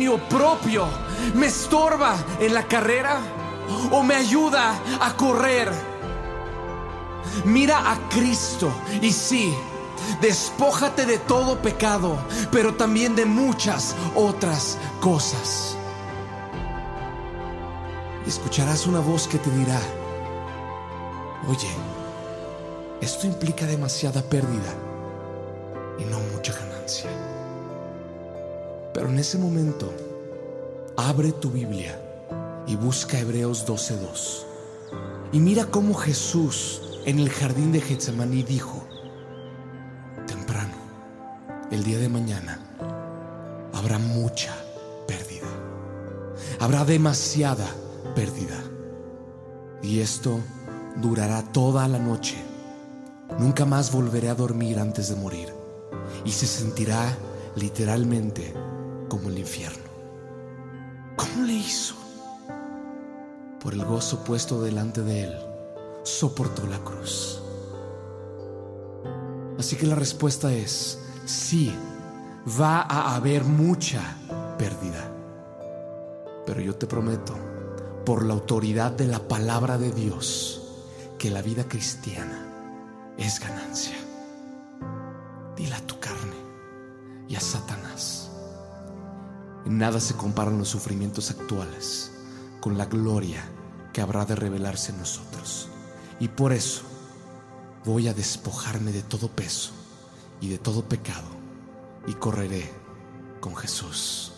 dominio propio, me estorba en la carrera o me ayuda a correr. Mira a Cristo y sí, despójate de todo pecado, pero también de muchas otras cosas. Y escucharás una voz que te dirá: oye, esto implica demasiada pérdida y no mucha ganancia. Pero en ese momento, abre tu Biblia y busca Hebreos 12:2. Y mira cómo Jesús en el jardín de Getsemaní dijo: temprano, el día de mañana, habrá mucha pérdida. Habrá demasiada pérdida. Y esto durará toda la noche. Nunca más volveré a dormir antes de morir. Y se sentirá literalmente como el infierno. ¿Cómo le hizo? Por el gozo puesto delante de él, soportó la cruz. Así que la respuesta es: sí, va a haber mucha pérdida. Pero yo te prometo, por la autoridad de la palabra de Dios, que la vida cristiana es ganancia. Dile a tu carne y a Satanás: en nada se comparan los sufrimientos actuales con la gloria que habrá de revelarse en nosotros. Y por eso voy a despojarme de todo peso y de todo pecado y correré con Jesús.